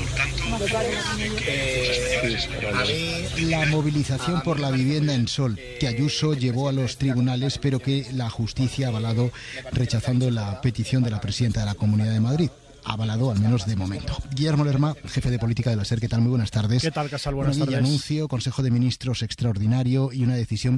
tanto, la movilización por la vivienda en Sol, que Ayuso llevó a los tribunales, pero que la justicia ha avalado rechazando la petición de la presidenta de la Comunidad de Madrid. avalado, al menos de momento. Guillermo Lerma, jefe de política de la SER, ¿qué tal? Muy buenas tardes. ¿Qué tal, Casal? Buenas tardes. Anuncio, Consejo de Ministros extraordinario y una decisión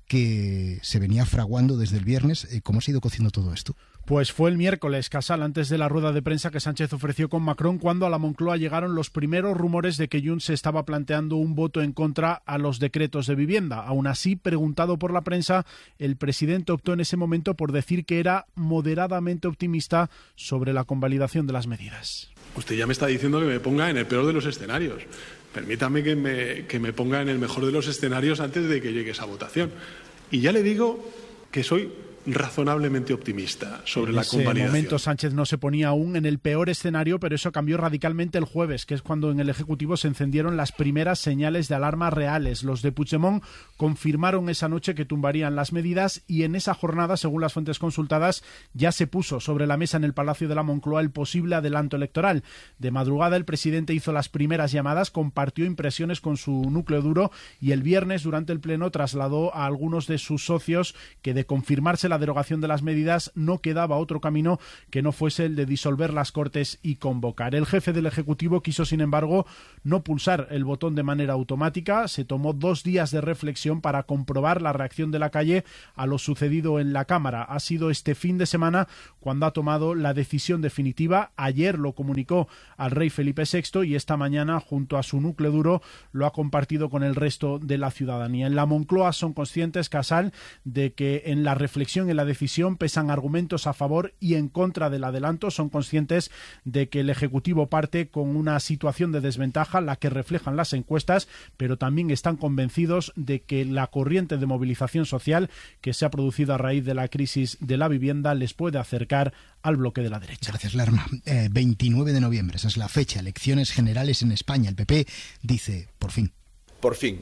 que se venía fraguando desde el viernes. ¿Cómo se ha ido cociendo todo esto? Pues fue el miércoles, Casal, antes de la rueda de prensa que Sánchez ofreció con Macron, cuando a la Moncloa llegaron los primeros rumores de que Junts se estaba planteando un voto en contra a los decretos de vivienda. Aún así, preguntado por la prensa, el presidente optó en ese momento por decir que era moderadamente optimista sobre la convalidación de las medidas. Usted ya me está diciendo que me ponga en el peor de los escenarios. Permítame que me ponga en el mejor de los escenarios antes de que llegue esa votación. Y ya le digo que soy razonablemente optimista sobre la convalidación. En ese momento Sánchez no se ponía aún en el peor escenario, pero eso cambió radicalmente el jueves, que es cuando en el Ejecutivo se encendieron las primeras señales de alarma reales. Los de Puigdemont confirmaron esa noche que tumbarían las medidas y en esa jornada, según las fuentes consultadas, ya se puso sobre la mesa en el Palacio de la Moncloa el posible adelanto electoral. De madrugada el presidente hizo las primeras llamadas, compartió impresiones con su núcleo duro y el viernes durante el pleno trasladó a algunos de sus socios que de confirmarse la derogación de las medidas no quedaba otro camino que no fuese el de disolver las Cortes y convocar. El jefe del Ejecutivo quiso, sin embargo, no pulsar el botón de manera automática. Se tomó 2 días de reflexión para comprobar la reacción de la calle a lo sucedido en la Cámara. Ha sido este fin de semana cuando ha tomado la decisión definitiva. Ayer lo comunicó al rey Felipe VI y esta mañana, junto a su núcleo duro, lo ha compartido con el resto de la ciudadanía. En la Moncloa son conscientes, Casal, de que en la reflexión, en la decisión, pesan argumentos a favor y en contra del adelanto. Son conscientes de que el Ejecutivo parte con una situación de desventaja, la que reflejan las encuestas, pero también están convencidos de que la corriente de movilización social que se ha producido a raíz de la crisis de la vivienda les puede acercar al bloque de la derecha. Gracias, Lerma. 29 de noviembre, esa es la fecha. Elecciones generales en España. El PP dice, por fin. Por fin.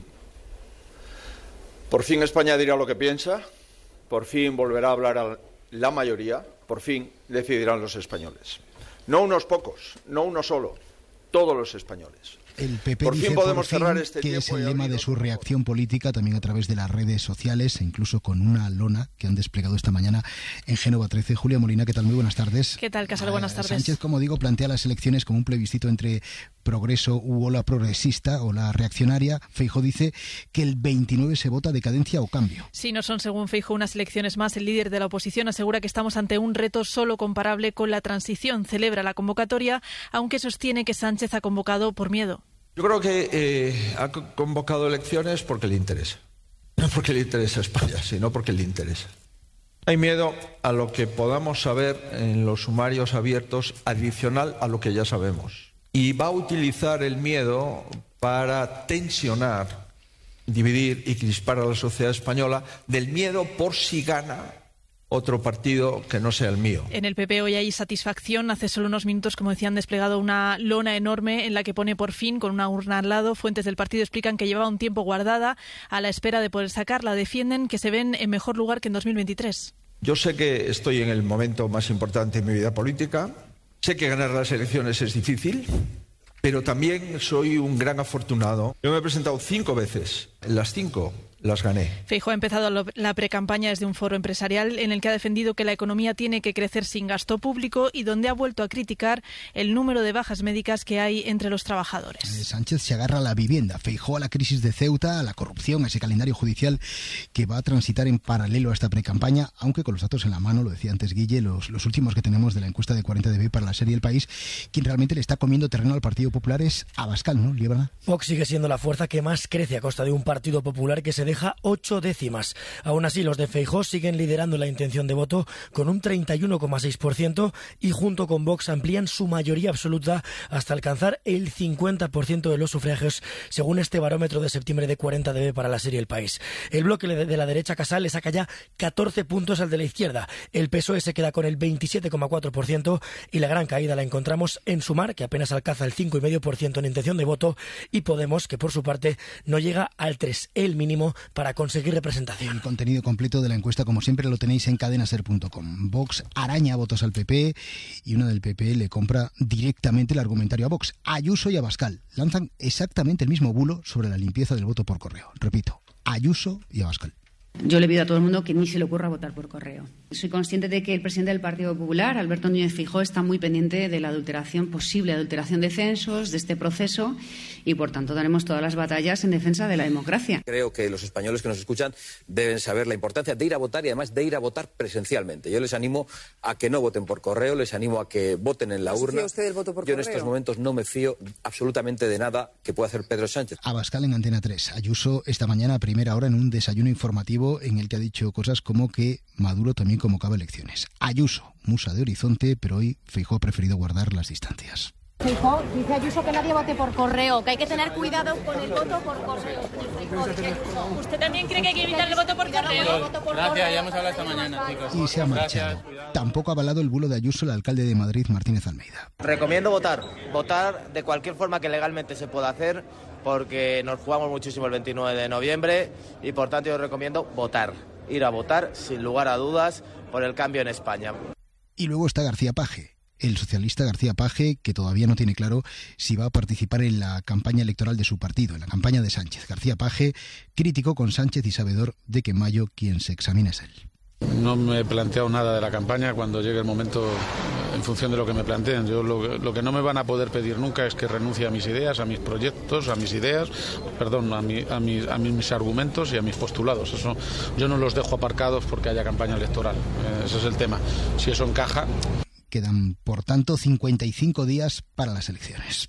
Por fin España dirá lo que piensa. Por fin volverá a hablar a la mayoría, por fin decidirán los españoles. No unos pocos, no uno solo, todos los españoles. El PP por dice fin podemos cerrar este que tiempo es el lema de su reacción política, también a través de las redes sociales e incluso con una lona que han desplegado esta mañana en Génova 13. Julia Molina, ¿qué tal? Muy buenas tardes. ¿Qué tal, Casal? Buenas tardes. Sánchez, como digo, plantea las elecciones como un plebiscito entre progreso u ola progresista o la reaccionaria. Feijóo dice que el 29 se vota decadencia o cambio. Sí, no son, según Feijóo, unas elecciones más. El líder de la oposición asegura que estamos ante un reto solo comparable con la transición. Celebra la convocatoria, aunque sostiene que Sánchez ha convocado por miedo. Yo creo que ha convocado elecciones porque le interesa. No porque le interesa a España, sino porque le interesa. Hay miedo a lo que podamos saber en los sumarios abiertos adicional a lo que ya sabemos. Y va a utilizar el miedo para tensionar, dividir y crispar a la sociedad española del miedo por si gana otro partido que no sea el mío. En el PP hoy hay satisfacción. Hace solo unos minutos, como decían, desplegado una lona enorme en la que pone por fin, con una urna al lado. Fuentes del partido explican que llevaba un tiempo guardada a la espera de poder sacarla. Defienden que se ven en mejor lugar que en 2023. Yo sé que estoy en el momento más importante de mi vida política. Sé que ganar las elecciones es difícil, pero también soy un gran afortunado. Yo me he presentado 5 veces. En las 5 las gané. Feijóo ha empezado la precampaña desde un foro empresarial en el que ha defendido que la economía tiene que crecer sin gasto público y donde ha vuelto a criticar el número de bajas médicas que hay entre los trabajadores. Sánchez se agarra a la vivienda, Feijóo a la crisis de Ceuta, a la corrupción, a ese calendario judicial que va a transitar en paralelo a esta precampaña, aunque con los datos en la mano, lo decía antes Guille, los últimos que tenemos de la encuesta de 40dB para la serie El País, quien realmente le está comiendo terreno al Partido Popular es Abascal, ¿no, Líbana? Vox sigue siendo la fuerza que más crece a costa de un Partido Popular que se deja 8 décimas. Aún así, los de Feijóo siguen liderando la intención de voto con un 31,6% y junto con Vox amplían su mayoría absoluta hasta alcanzar el 50% de los sufragios, según este barómetro de septiembre de 40dB para la serie El País. El bloque de la derecha, Casal, le saca ya 14 puntos al de la izquierda. El PSOE se queda con el 27,4% y la gran caída la encontramos en Sumar, que apenas alcanza el 5,5% en intención de voto, y Podemos, que por su parte no llega al 3%, el mínimo para conseguir representación. El contenido completo de la encuesta, como siempre, lo tenéis en cadenaser.com. Vox araña votos al PP y una del PP le compra directamente el argumentario a Vox. Ayuso y Abascal lanzan exactamente el mismo bulo sobre la limpieza del voto por correo. Repito, Ayuso y Abascal. Yo le pido a todo el mundo que ni se le ocurra votar por correo. Soy consciente de que el presidente del Partido Popular, Alberto Núñez Feijóo, está muy pendiente de la posible adulteración de censos, de este proceso, y por tanto daremos todas las batallas en defensa de la democracia. Creo que los españoles que nos escuchan deben saber la importancia de ir a votar y además de ir a votar presencialmente. Yo les animo a que no voten por correo, les animo a que voten en la urna. ¿Fía usted del voto por Yo correo? en estos momentos no me fío absolutamente de nada que pueda hacer Pedro Sánchez. Abascal en Antena 3. Ayuso esta mañana a primera hora en un desayuno informativo en el que ha dicho cosas como que Maduro también convocaba elecciones. Ayuso, musa de Horizonte, pero hoy Feijóo ha preferido guardar las distancias. Feijóo, dice Ayuso que nadie vote por correo, que hay que tener cuidado con el voto por correo. ¿Usted también cree que hay que evitar el voto por correo? Gracias, ya hemos hablado esta mañana, chicos. Y se ha marchado. Tampoco ha avalado el bulo de Ayuso el alcalde de Madrid, Martínez Almeida. Recomiendo votar de cualquier forma que legalmente se pueda hacer, porque nos jugamos muchísimo el 29 de noviembre y por tanto yo recomiendo votar, ir a votar sin lugar a dudas por el cambio en España. Y luego está García Paje. El socialista García Paje, que todavía no tiene claro si va a participar en la campaña electoral de su partido, en la campaña de Sánchez. García Paje, crítico con Sánchez y sabedor de que en mayo quien se examina es él. No me he planteado nada de la campaña cuando llegue el momento en función de lo que me planteen. Yo lo que no me van a poder pedir nunca es que renuncie a mis ideas, a mis proyectos, a mis ideas, perdón, a mis argumentos y a mis postulados. Eso yo no los dejo aparcados porque haya campaña electoral. Ese es el tema. Si eso encaja. Quedan, por tanto, 55 días para las elecciones.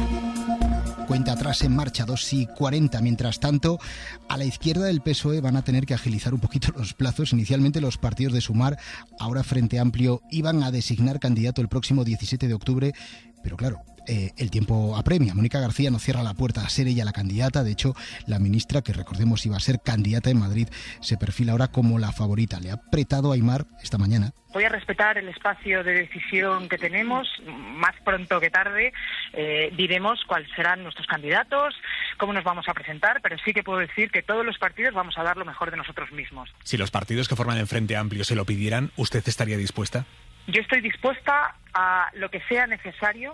Cuenta atrás en marcha, 2:40. Mientras tanto, a la izquierda del PSOE van a tener que agilizar un poquito los plazos. Inicialmente los partidos de Sumar, ahora Frente Amplio, iban a designar candidato el próximo 17 de octubre, pero claro, el tiempo apremia. Mónica García no cierra la puerta a ser ella la candidata. De hecho, la ministra, que recordemos iba a ser candidata en Madrid, se perfila ahora como la favorita. Le ha apretado a Aimar esta mañana. Voy a respetar el espacio de decisión que tenemos. Más pronto que tarde diremos cuáles serán nuestros candidatos, cómo nos vamos a presentar, pero sí que puedo decir que todos los partidos vamos a dar lo mejor de nosotros mismos. Si los partidos que forman el Frente Amplio se lo pidieran, ¿usted estaría dispuesta? Yo estoy dispuesta a lo que sea necesario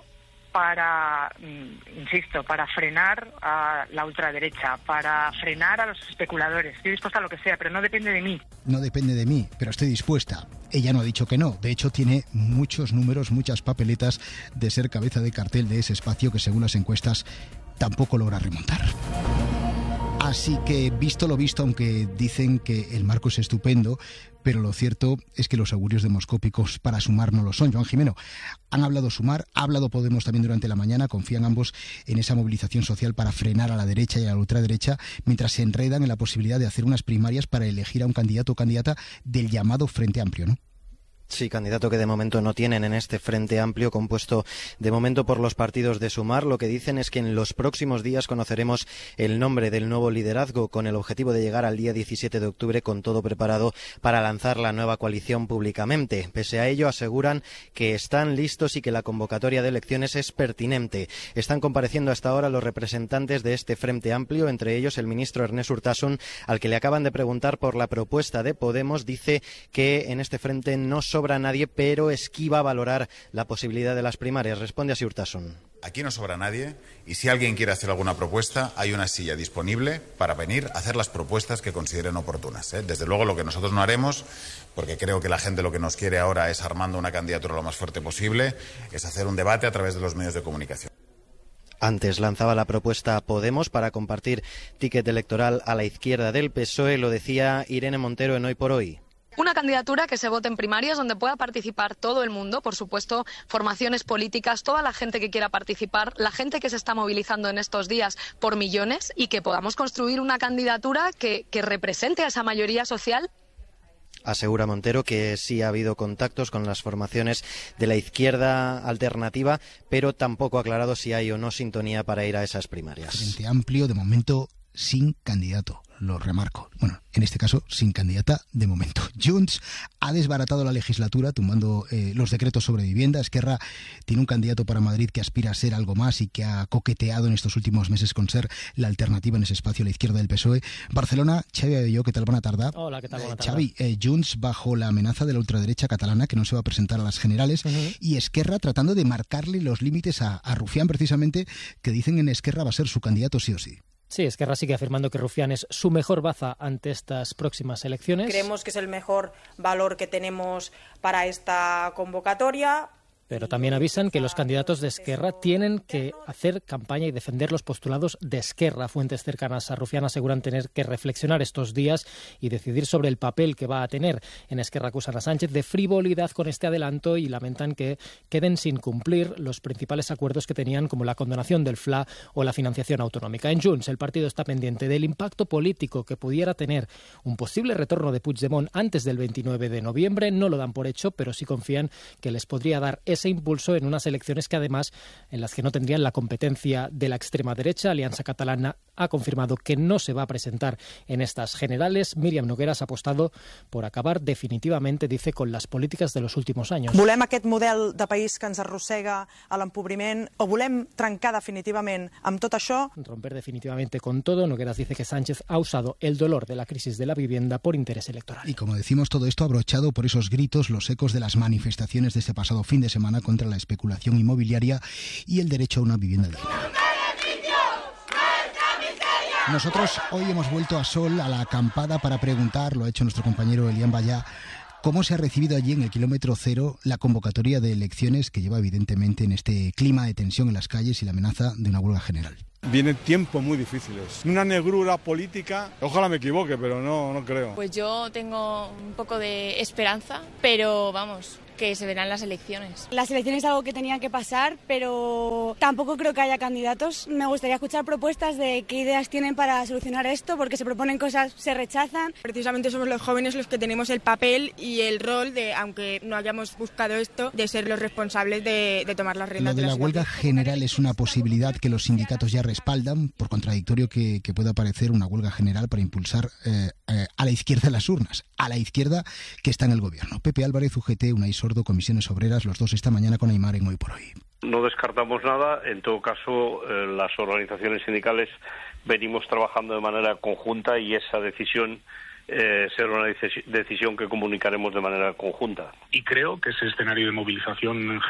para, insisto, para frenar a la ultraderecha, para frenar a los especuladores. Estoy dispuesta a lo que sea, pero no depende de mí. No depende de mí, pero estoy dispuesta. Ella no ha dicho que no. De hecho, tiene muchos números, muchas papeletas de ser cabeza de cartel de ese espacio que, según las encuestas, tampoco logra remontar. Así que, visto lo visto, aunque dicen que el marco es estupendo, pero lo cierto es que los augurios demoscópicos para Sumar no lo son. Joan Jimeno, han hablado Sumar, ha hablado Podemos también durante la mañana, confían ambos en esa movilización social para frenar a la derecha y a la ultraderecha, mientras se enredan en la posibilidad de hacer unas primarias para elegir a un candidato o candidata del llamado Frente Amplio, ¿no? Sí, candidato que de momento no tienen en este Frente Amplio, compuesto de momento por los partidos de Sumar. Lo que dicen es que en los próximos días conoceremos el nombre del nuevo liderazgo, con el objetivo de llegar al día 17 de octubre con todo preparado para lanzar la nueva coalición públicamente. Pese a ello, aseguran que están listos y que la convocatoria de elecciones es pertinente. Están compareciendo hasta ahora los representantes de este Frente Amplio, entre ellos el ministro Ernest Urtasun, al que le acaban de preguntar por la propuesta de Podemos. Dice que en este frente no sobra nadie, pero esquiva valorar la posibilidad de las primarias. Responde así Urtasun. Aquí no sobra nadie y si alguien quiere hacer alguna propuesta, hay una silla disponible para venir a hacer las propuestas que consideren oportunas. Desde luego lo que nosotros no haremos, porque creo que la gente lo que nos quiere ahora es, armando una candidatura lo más fuerte posible, es hacer un debate a través de los medios de comunicación. Antes lanzaba la propuesta Podemos para compartir ticket electoral a la izquierda del PSOE. Lo decía Irene Montero en Hoy por Hoy. Una candidatura que se vote en primarias, donde pueda participar todo el mundo, por supuesto, formaciones políticas, toda la gente que quiera participar, la gente que se está movilizando en estos días por millones, y que podamos construir una candidatura que represente a esa mayoría social. Asegura Montero que sí ha habido contactos con las formaciones de la izquierda alternativa, pero tampoco ha aclarado si hay o no sintonía para ir a esas primarias. Frente Amplio, de momento, sin candidato. Lo remarco. Bueno, en este caso, sin candidata de momento. Junts ha desbaratado la legislatura tumbando los decretos sobre vivienda. Esquerra tiene un candidato para Madrid que aspira a ser algo más y que ha coqueteado en estos últimos meses con ser la alternativa en ese espacio a la izquierda del PSOE. Barcelona, Xavi Abelló, ¿qué tal? Buena tarde. Hola, ¿qué tal? Buena tarde. Xavi, Junts bajo la amenaza de la ultraderecha catalana que no se va a presentar a las generales, y Esquerra tratando de marcarle los límites a Rufián, precisamente, que dicen en Esquerra va a ser su candidato sí o sí. Sí, Esquerra sigue afirmando que Rufián es su mejor baza ante estas próximas elecciones. Creemos que es el mejor valor que tenemos para esta convocatoria. Pero también avisan que los candidatos de Esquerra tienen que hacer campaña y defender los postulados de Esquerra. Fuentes cercanas a Rufián aseguran tener que reflexionar estos días y decidir sobre el papel que va a tener. En Esquerra acusan a Sánchez de frivolidad con este adelanto y lamentan que queden sin cumplir los principales acuerdos que tenían, como la condonación del FLA o la financiación autonómica. En Junts, el partido está pendiente del impacto político que pudiera tener un posible retorno de Puigdemont antes del 29 de noviembre. No lo dan por hecho, pero sí confían que les podría dar ese impulso en unas elecciones que además en las que no tendrían la competencia de la extrema derecha. Alianza Catalana ha confirmado que no se va a presentar en estas generales. Míriam Nogueras ha apostado por acabar definitivamente, dice, con las políticas de los últimos años. Volem aquest model de país que ens arrossega a l'empobriment o volem trencar definitivament amb tot això? Romper definitivamente con todo. Nogueras dice que Sánchez ha usado el dolor de la crisis de la vivienda por interés electoral. Y como decimos, todo esto abrochado por esos gritos, los ecos de las manifestaciones de este pasado fin de semana contra la especulación inmobiliaria y el derecho a una vivienda digna. Nosotros hoy hemos vuelto a Sol, a la acampada, para preguntar, lo ha hecho nuestro compañero Elian Bayá, cómo se ha recibido allí en el kilómetro cero la convocatoria de elecciones que lleva evidentemente en este clima de tensión en las calles y la amenaza de una huelga general. Vienen tiempos muy difíciles. Una negrura política, ojalá me equivoque, pero no creo. Pues yo tengo un poco de esperanza, pero vamos, que se verán las elecciones. Las elecciones es algo que tenía que pasar, pero tampoco creo que haya candidatos. Me gustaría escuchar propuestas de qué ideas tienen para solucionar esto, porque se proponen cosas, se rechazan. Precisamente somos los jóvenes los que tenemos el papel y el rol de, aunque no hayamos buscado esto, de ser los responsables de tomar las riendas. Lo de la huelga general es una posibilidad que los sindicatos ya respaldan, por contradictorio que pueda parecer una huelga general para impulsar a la izquierda las urnas, a la izquierda que está en el gobierno. Pepe Álvarez, UGT, Unai Sordo, Comisiones Obreras, los dos esta mañana con Aimar en Hoy por Hoy. No descartamos nada, en todo caso las organizaciones sindicales venimos trabajando de manera conjunta y esa decisión será una decisión que comunicaremos de manera conjunta. Y creo que ese escenario de movilización